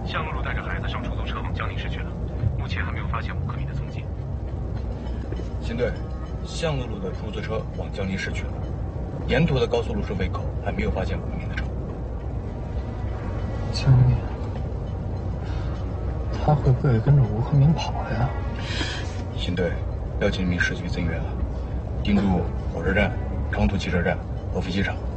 向露露带着孩子上出租车往江宁市去了，目前还没有发现5克米的踪迹。 邢队，向露露的出租车往江宁市去了，沿途的高速路收费口还没有发现5名的车。 江宁，他会不会跟着吴克明跑呀？ 邢队，要请你们市局增援了，盯住火车站、长途汽车站和飞机场。